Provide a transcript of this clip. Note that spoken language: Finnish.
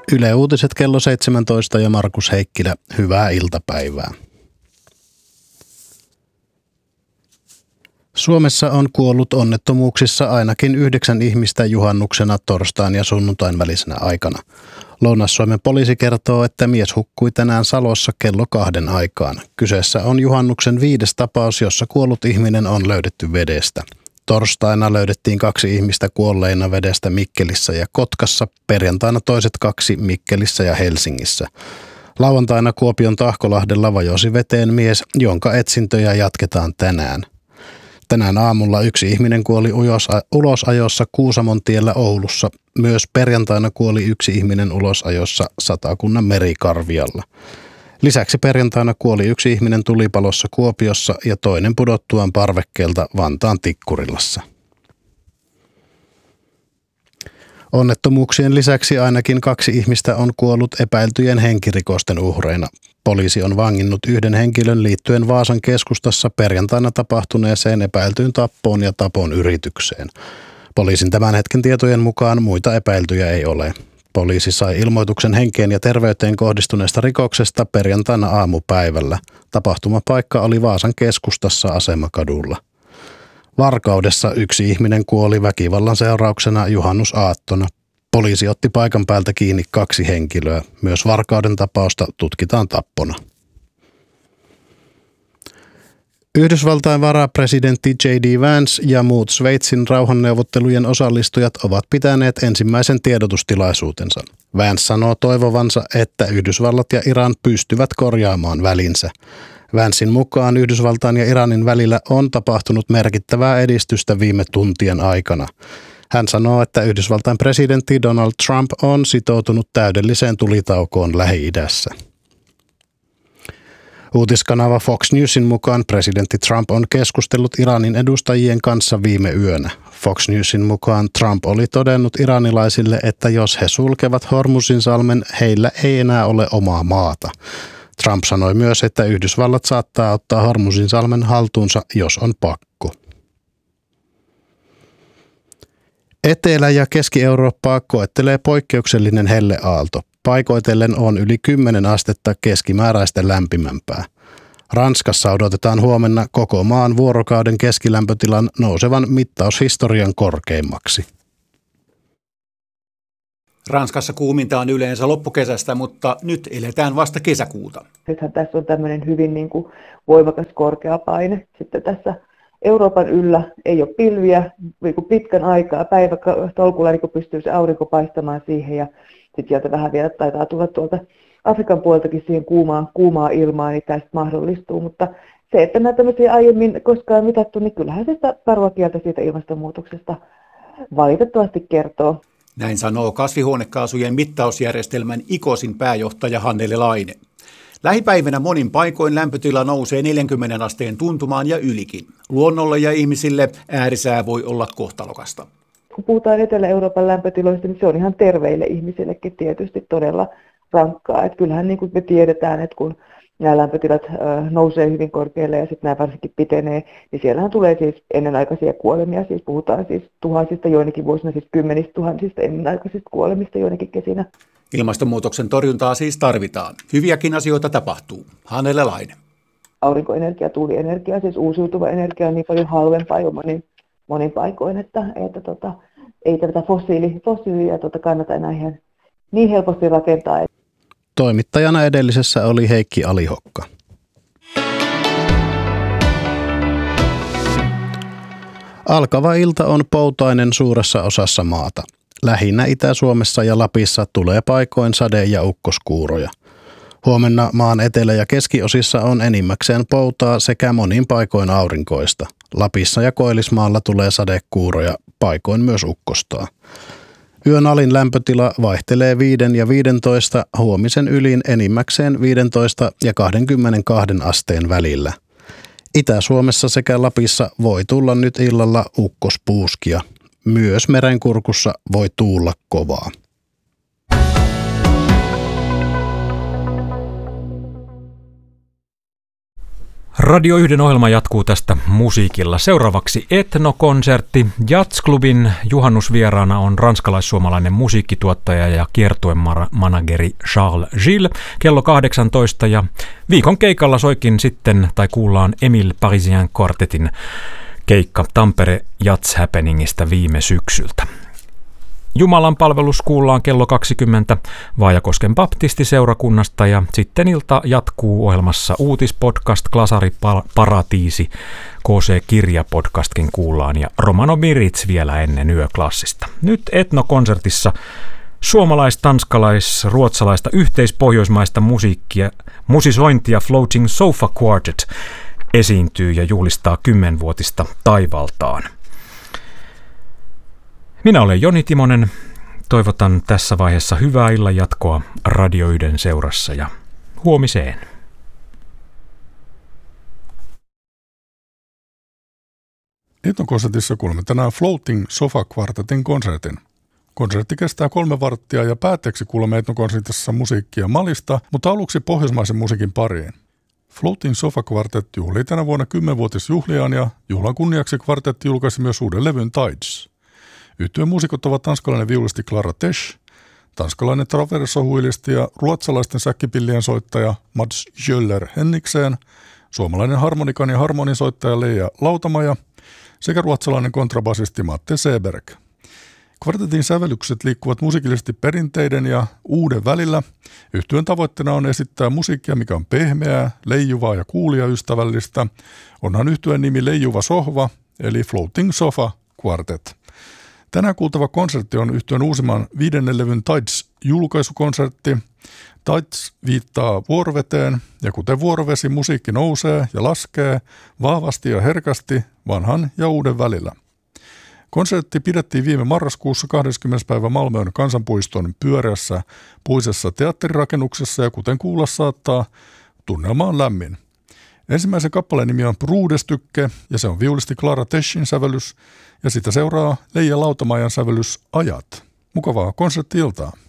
Yle Uutiset kello 17 ja Markus Heikkilä, hyvää iltapäivää. Suomessa on kuollut onnettomuuksissa ainakin 9 ihmistä juhannuksena torstain ja sunnuntain välisenä aikana. Lounais-Suomen poliisi kertoo, että mies hukkui tänään Salossa kello 2 aikaan. Kyseessä on juhannuksen 5. tapaus, jossa kuollut ihminen on löydetty vedestä. Torstaina löydettiin 2 ihmistä kuolleina vedestä Mikkelissä ja Kotkassa, perjantaina toiset 2 Mikkelissä ja Helsingissä. Lauantaina Kuopion Tahkolahdella vajosi veteen mies, jonka etsintöjä jatketaan tänään. Tänään aamulla 1 ihminen kuoli ulosajossa Kuusamontiellä Oulussa. Myös perjantaina kuoli 1 ihminen ulosajossa Satakunnan Merikarvialla. Lisäksi perjantaina kuoli 1 ihminen tulipalossa Kuopiossa ja toinen pudottuaan parvekkeelta Vantaan Tikkurilassa. Onnettomuuksien lisäksi ainakin 2 ihmistä on kuollut epäiltyjen henkirikosten uhreina. Poliisi on vanginnut 1 henkilön liittyen Vaasan keskustassa perjantaina tapahtuneeseen epäiltyyn tappoon ja tapon yritykseen. Poliisin tämän hetken tietojen mukaan muita epäiltyjä ei ole. Poliisi sai ilmoituksen henkeen ja terveyteen kohdistuneesta rikoksesta perjantaina aamupäivällä. Tapahtumapaikka oli Vaasan keskustassa Asemakadulla. Varkaudessa 1 ihminen kuoli väkivallan seurauksena juhannusaattona. Poliisi otti paikan päältä kiinni 2 henkilöä. Myös Varkauden tapausta tutkitaan tappona. Yhdysvaltain varapresidentti J.D. Vance ja muut Sveitsin rauhanneuvottelujen osallistujat ovat pitäneet ensimmäisen tiedotustilaisuutensa. Vance sanoo toivovansa, että Yhdysvallat ja Iran pystyvät korjaamaan välinsä. Vancein mukaan Yhdysvaltain ja Iranin välillä on tapahtunut merkittävää edistystä viime tuntien aikana. Hän sanoo, että Yhdysvaltain presidentti Donald Trump on sitoutunut täydelliseen tulitaukoon Lähi-idässä. Uutiskanava Fox Newsin mukaan presidentti Trump on keskustellut Iranin edustajien kanssa viime yönä. Fox Newsin mukaan Trump oli todennut iranilaisille, että jos he sulkevat Hormuzinsalmen, heillä ei enää ole omaa maata. Trump sanoi myös, että Yhdysvallat saattaa ottaa Hormuzinsalmen haltuunsa, jos on pakko. Etelä- ja Keski-Eurooppaa koettelee poikkeuksellinen helleaalto. Paikoitellen on yli 10 astetta keskimääräistä lämpimämpää. Ranskassa odotetaan huomenna koko maan vuorokauden keskilämpötilan nousevan mittaushistorian korkeimmaksi. Ranskassa kuuminta on yleensä loppukesästä, mutta nyt eletään vasta kesäkuuta. Nythän tässä on tämmöinen hyvin voimakas korkea paine. Sitten tässä Euroopan yllä ei ole pilviä pitkän aikaa. Päivätolkulla pystyy se aurinko paistamaan siihen ja sitten sieltä vähän vielä taitaa tulla tuolta Afrikan puoleltakin siihen kuumaa ilmaa, niin tästä mahdollistuu. Mutta se, että näitä tämmöisiä aiemmin koskaan mitattu, niin kyllähän se sitä parua kieltä siitä ilmastonmuutoksesta valitettavasti kertoo. Näin sanoo kasvihuonekaasujen mittausjärjestelmän ICOSin pääjohtaja Hannele Laine. Lähipäivänä monin paikoin lämpötila nousee 40 asteen tuntumaan ja ylikin. Luonnolle ja ihmisille äärisää voi olla kohtalokasta. Kun puhutaan Etelä-Euroopan lämpötiloista, niin se on ihan terveille ihmisillekin tietysti todella rankkaa. Että kyllähän niin kuin me tiedetään, että kun nämä lämpötilat nousee hyvin korkealle ja sitten nämä varsinkin pitenee, niin siellähän tulee siis ennenaikaisia kuolemia. Siis puhutaan siis tuhansista, joinakin vuosina siis 10 000 ennenaikaisista kuolemista joinakin kesinä. Ilmastonmuutoksen torjuntaa siis tarvitaan. Hyviäkin asioita tapahtuu. Hannele Laine. Aurinkoenergia, tuulienergia, siis uusiutuva energia on niin paljon halvempaa jo monin paikoin, että ei tätä fossiilia kannata enää ihan niin helposti rakentaa. Toimittajana edellisessä oli Heikki Alihokka. Alkava ilta on poutainen suuressa osassa maata. Lähinnä Itä-Suomessa ja Lapissa tulee paikoin sade- ja ukkoskuuroja. Huomenna maan etelä- ja keskiosissa on enimmäkseen poutaa sekä monin paikoin aurinkoista. Lapissa ja Koillismaalla tulee sadekuuroja, paikoin myös ukkostaa. Yön alin lämpötila vaihtelee 5 ja 15, huomisen ylin enimmäkseen 15 ja 22 asteen välillä. Itä-Suomessa sekä Lapissa voi tulla nyt illalla ukkospuuskia. Myös Merenkurkussa voi tuulla kovaa. Radio 1 ohjelma jatkuu tästä musiikilla. Seuraavaksi etnokonsertti. Jazzklubin juhannusvieraana on ranskalais-suomalainen musiikkituottaja ja kiertuemanageri Charles Gilles kello 18. Ja viikon keikalla soikin sitten tai kuullaan Emile Parisien Quartetin keikka Tampere Jazz Happeningistä viime syksyltä. Jumalan palvelus kuullaan kello 20 Vaajakosken baptistiseurakunnasta ja sitten ilta jatkuu ohjelmassa uutispodcast, Klasari Paratiisi, KC-kirjapodcastkin kuullaan ja Romano Mirits vielä ennen yöklassista. Nyt etnokonsertissa suomalais-, tanskalais-, ruotsalaista yhteispohjoismaista musisointia Floating Sofa Quartet esiintyy ja juhlistaa 10-vuotista taivaltaan. Minä olen Joni Timonen. Toivotan tässä vaiheessa hyvää illan jatkoa Radio 1 seurassa ja huomiseen. Etnokonsertissa kuulemme tänään Floating Sofa Quartetin konsertin. Konsertti kestää 3 varttia ja päätteeksi kuulemme etnokonsertissa musiikkia Malista, mutta aluksi pohjoismaisen musiikin pariin. Floating Sofa Quartet juhlii tänä vuonna 10-vuotisjuhliaan ja juhlan kunniaksi kvartetti julkaisi myös uuden levyn Tides. Yhtyeen muusikot ovat tanskalainen viulisti Clara Tesch, tanskalainen traversohuilisti ja ruotsalaisten säkkipillien soittaja Mats Jöller Hennikseen, suomalainen harmonikan ja harmonisoittaja Leija Lautamaja sekä ruotsalainen kontrabasisti Matte Seberg. Kvartetin sävellykset liikkuvat musiikillisesti perinteiden ja uuden välillä. Yhtyeen tavoitteena on esittää musiikkia, mikä on pehmeää, leijuvaa ja kuulijaystävällistä. Onhan yhtyeen nimi Leijuva Sohva, eli Floating Sofa Quartet. Tänään kuultava konsertti on yhtyeen uusimman 5. levyn Tides-julkaisukonsertti. Tides viittaa vuoroveteen, ja kuten vuorovesi, musiikki nousee ja laskee vahvasti ja herkästi vanhan ja uuden välillä. Konsertti pidettiin viime marraskuussa 20. päivä Malmön kansanpuiston pyöreässä puisessa teatterirakennuksessa, ja kuten kuulla saattaa, tunnelma on lämmin. Ensimmäisen kappaleen nimi on Brudestykke, ja se on viulisti Clara Teschin sävellys, ja sitä seuraa Leija Lautamajan sävellys Ajat. Mukavaa konsertti-iltaa.